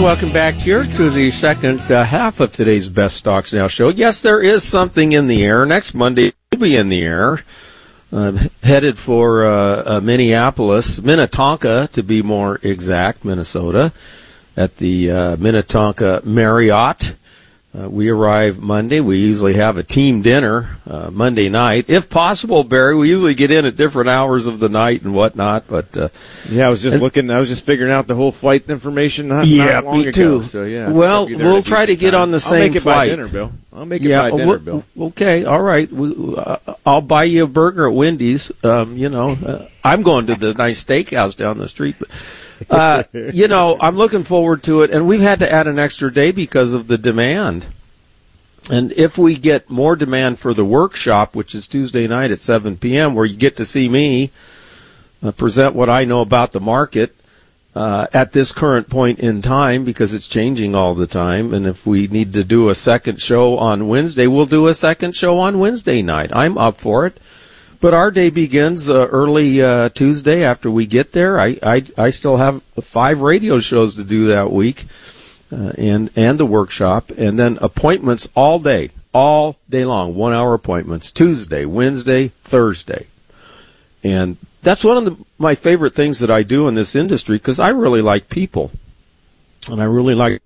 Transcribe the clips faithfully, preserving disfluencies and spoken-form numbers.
welcome back here to the second uh, half of today's Best Stocks Now show. Yes, there is something in the air. Next Monday will be in the air. Uh, headed for uh, uh, Minneapolis, Minnetonka to be more exact, Minnesota, at the uh, Minnetonka Marriott. Uh, we arrive Monday. We usually have a team dinner uh, Monday night. If possible, Barry, we usually get in at different hours of the night and whatnot. But uh, yeah, I was just and, looking. I was just figuring out the whole flight information not, yeah, not long me ago. too. So yeah, well, we'll try to get time. on the I'll same make it flight. by dinner, Bill. I'll make it yeah, by dinner, we'll, Bill. Okay, all right. We, uh, I'll buy you a burger at Wendy's. Um, you know, uh, I'm going to the nice steakhouse down the street. But, uh, you know, I'm looking forward to it, and we've had to add an extra day because of the demand. And if we get more demand for the workshop, which is Tuesday night at seven p.m., where you get to see me uh, present what I know about the market uh, at this current point in time, because it's changing all the time. And if we need to do a second show on Wednesday, we'll do a second show on Wednesday night. I'm up for it. But our day begins uh, early uh, Tuesday after we get there. I, I, I still have five radio shows to do that week. Uh, and and the workshop, and then appointments all day, all day long, one-hour appointments, Tuesday, Wednesday, Thursday. And that's one of the, my favorite things that I do in this industry, because I really like people, and I really like...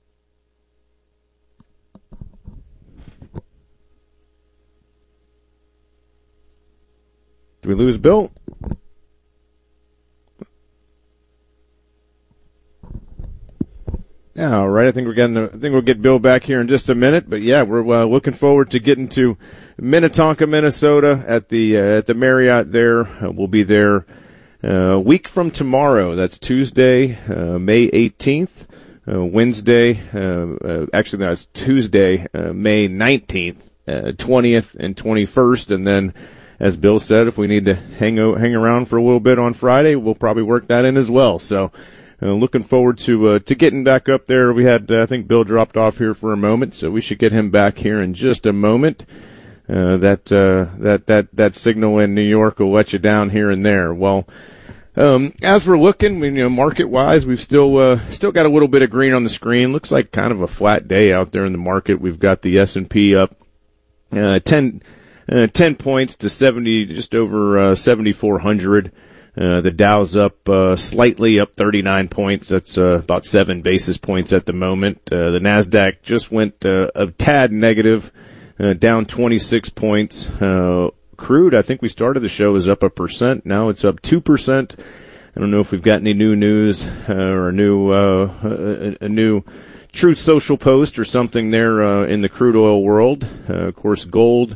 Did we lose Bill? Yeah, all right. I think we're getting. I think we'll get Bill back here in just a minute. But yeah, we're uh, looking forward to getting to Minnetonka, Minnesota, at the uh, at the Marriott. There, uh, we'll be there uh, a week from tomorrow. That's Tuesday, uh, May eighteenth. Uh, Wednesday, uh, uh, actually, that's Tuesday, uh, May nineteenth, uh, twentieth, and twenty-first. And then, as Bill said, if we need to hang o- hang around for a little bit on Friday, we'll probably work that in as well. So. Uh, looking forward to uh, to getting back up there. We had, uh, I think, Bill dropped off here for a moment, so we should get him back here in just a moment. Uh, that uh, that that that signal in New York will let you down here and there. Well, um, as we're looking, you know, market wise, we've still uh, still got a little bit of green on the screen. Looks like kind of a flat day out there in the market. We've got the S and P up uh, ten uh, ten points to seventy, just over uh, seventy-four hundred. Uh, the Dow's up uh, slightly, up thirty-nine points. That's uh, about seven basis points at the moment. Uh, the Nasdaq just went uh, a tad negative, uh, down twenty-six points. Uh, crude, I think we started the show, is up a percent. Now it's up two percent. I don't know if we've got any new news uh, or a new uh, a, a new Truth Social post or something there uh, in the crude oil world. Uh, of course, gold.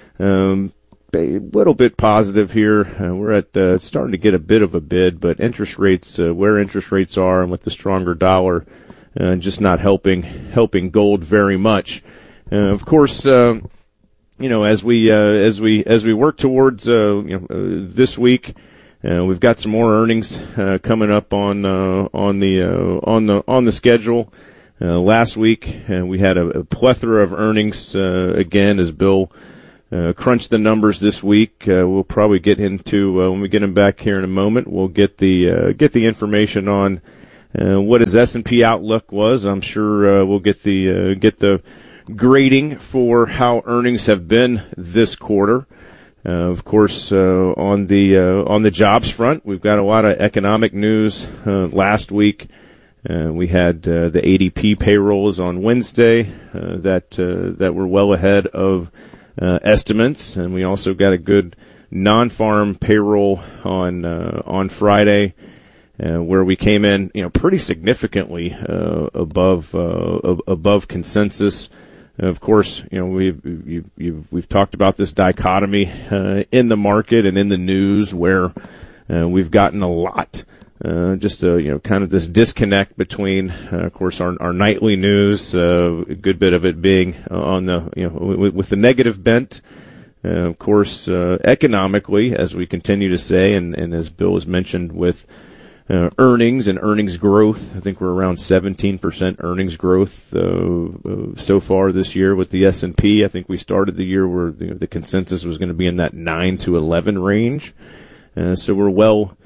Um, A little bit positive here. Uh, we're at uh, starting to get a bit of a bid, but interest rates, uh, where interest rates are, and with the stronger dollar, uh, just not helping helping gold very much. Uh, of course, uh, you know, as we uh, as we as we work towards uh, you know uh, this week, uh, we've got some more earnings uh, coming up on uh, on the uh, on the on the schedule. Uh, last week, uh, we had a, a plethora of earnings uh, again, as Bill. Uh, crunch the numbers this week. Uh, we'll probably get into uh, when we get him back here in a moment. We'll get the uh, get the information on uh, what his S and P outlook was. I'm sure uh, we'll get the uh, get the grading for how earnings have been this quarter. Uh, of course, uh, on the uh, on the jobs front, we've got a lot of economic news. Uh, last week, uh, we had uh, the A D P payrolls on Wednesday uh, that uh, that were well ahead of Uh, estimates, and we also got a good non-farm payroll on uh, on Friday, uh, where we came in, you know, pretty significantly uh, above uh, above consensus. Uh, of course, you know, we've you've, you've, we've talked about this dichotomy uh, in the market and in the news, where uh, we've gotten a lot. Uh, just a, you know, kind of this disconnect between, uh, of course, our, our nightly news, uh, a good bit of it being on the, you know, with, with the negative bent. Uh, of course, uh, economically, as we continue to say, and, and as Bill has mentioned with uh, earnings and earnings growth, I think we're around seventeen percent earnings growth uh, uh, so far this year with the S and P. I think we started the year where you know, the consensus was going to be in that nine to eleven range. Uh, so we're well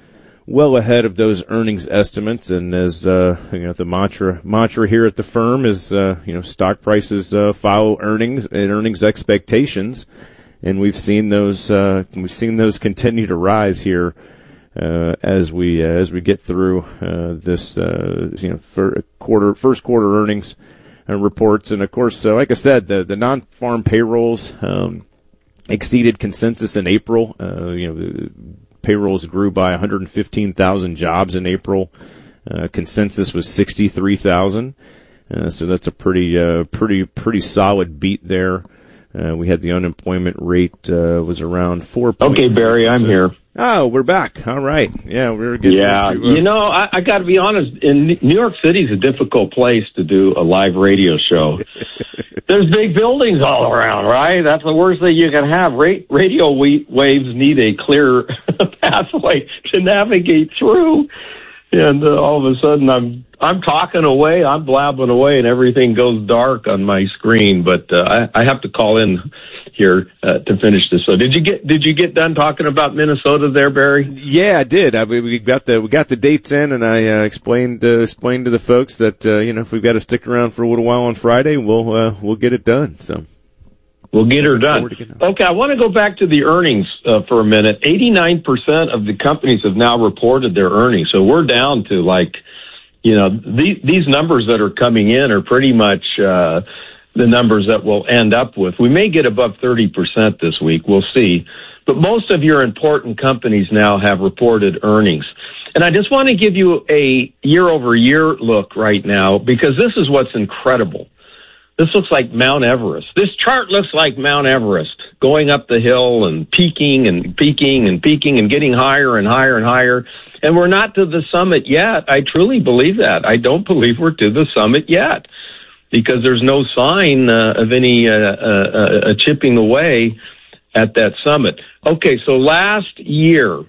well ahead of those earnings estimates. And as uh, you know, the mantra mantra here at the firm is, uh, you know, stock prices uh, follow earnings and earnings expectations, and we've seen those uh, we've seen those continue to rise here uh, as we uh, as we get through uh, this uh, you know for quarter first quarter earnings uh, reports. And of course, uh, like I said, the the non-farm payrolls um, exceeded consensus in April. Uh, you know. The, Payrolls grew by one hundred fifteen thousand jobs in April. Uh, consensus was sixty-three thousand. Uh, so that's a pretty, uh, pretty, pretty solid beat there. Uh, we had the unemployment rate, uh, was around four. Okay, Barry, I'm here. Oh, we're back. All right. Yeah, we're getting Yeah, into, uh, you know, I, I got to be honest. In New York City is a difficult place to do a live radio show. There's big buildings all around, right? That's the worst thing you can have. Ra- radio we- waves need a clear pathway to navigate through. And uh, all of a sudden, I'm I'm talking away, I'm blabbing away, and everything goes dark on my screen. But uh, I, I have to call in here uh, to finish this. So, did you get did you get done talking about Minnesota there, Barry? Yeah, I did. I mean, we got the we got the dates in, and I uh, explained uh, explained to the folks that uh, you know if we've got to stick around for a little while on Friday, we'll uh, we'll get it done. So. We'll get her done. Okay, I want to go back to the earnings uh, for a minute. eighty-nine percent of the companies have now reported their earnings. So we're down to like, you know, these, these numbers that are coming in are pretty much uh, the numbers that we'll end up with. We may get above thirty percent this week. We'll see. But most of your important companies now have reported earnings. And I just want to give you a year-over-year look right now because this is what's incredible. This looks like Mount Everest. This chart looks like Mount Everest, going up the hill and peaking and peaking and peaking and getting higher and higher and higher. And we're not to the summit yet. I truly believe that. I don't believe we're to the summit yet because there's no sign uh, of any uh, uh, uh, chipping away at that summit. Okay, so last year,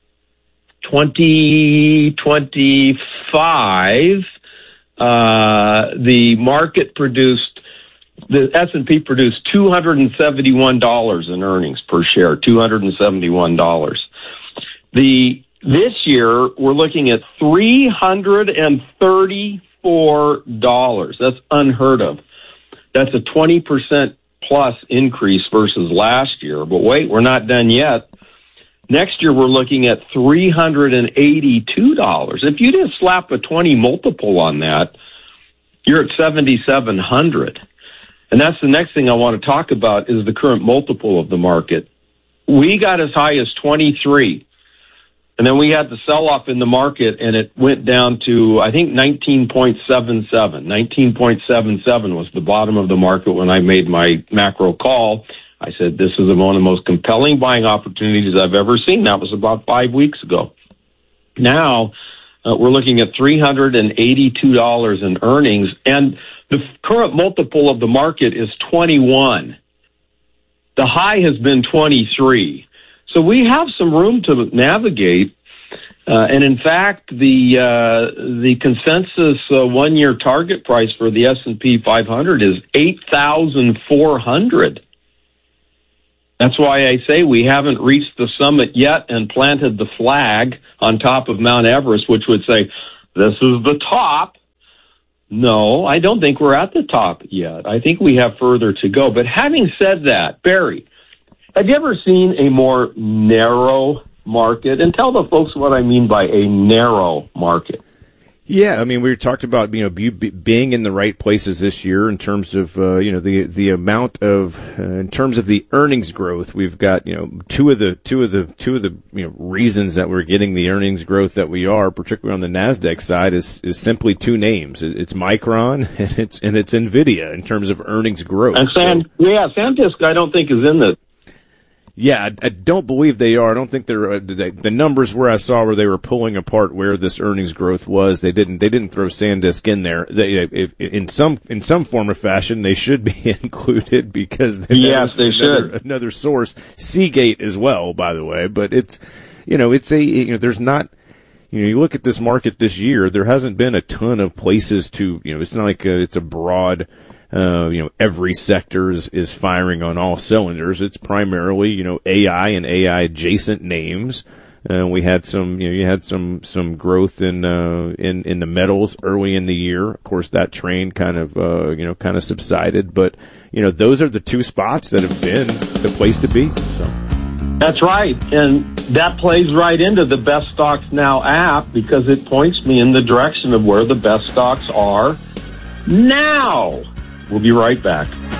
twenty twenty-five, uh, the market produced The S and P produced two hundred seventy-one dollars in earnings per share, two hundred seventy-one dollars. The this year we're looking at three hundred thirty-four dollars. That's unheard of. That's a twenty percent plus increase versus last year. But wait, we're not done yet. Next year we're looking at three hundred eighty-two dollars. If you just slap a twenty multiple on that, you're at seventy-seven hundred. And that's the next thing I want to talk about is the current multiple of the market. We got as high as twenty-three. And then we had the sell-off in the market, and it went down to, I think, nineteen point seven seven. nineteen point seven seven was the bottom of the market when I made my macro call. I said, this is one of the most compelling buying opportunities I've ever seen. That was about five weeks ago. Now, uh, we're looking at three hundred eighty-two dollars in earnings, and the current multiple of the market is twenty-one. The high has been twenty-three. So we have some room to navigate. Uh, and in fact, the uh, the consensus uh, one-year target price for the S and P five hundred is eight thousand four hundred. That's why I say we haven't reached the summit yet and planted the flag on top of Mount Everest, which would say, this is the top. No, I don't think we're at the top yet. I think we have further to go. But having said that, Barry, have you ever seen a more narrow market? And tell the folks what I mean by a narrow market. Yeah, I mean, we talked about, you know, be, be, being in the right places this year in terms of, uh, you know, the the amount of, uh, in terms of the earnings growth. We've got, you know, two of the two of the two of the you know reasons that we're getting the earnings growth that we are, particularly on the NASDAQ side, is is simply two names. It's Micron and it's and it's Nvidia in terms of earnings growth. And Sand, so, yeah, SanDisk, I don't think is in the. Yeah, I, I don't believe they are. I don't think they're uh, the, the numbers where I saw where they were pulling apart where this earnings growth was. They didn't. They didn't throw SanDisk in there. They, if, in some in some form or fashion, they should be included because yes, they another, should. Another source, Seagate as well, by the way. But it's you know it's a you know there's not. You know, you look at this market this year. There hasn't been a ton of places to you know. It's not like a, it's a broad. Uh, you know, every sector is, is firing on all cylinders. It's primarily, you know, A I and A I adjacent names, Uh, we had some, you know, you had some, some growth in, uh, in, in the metals early in the year. Of course, that train kind of, uh, you know, kind of subsided, but, you know, those are the two spots that have been the place to be. So. That's right. And that plays right into the Best Stocks Now app because it points me in the direction of where the best stocks are now. We'll be right back.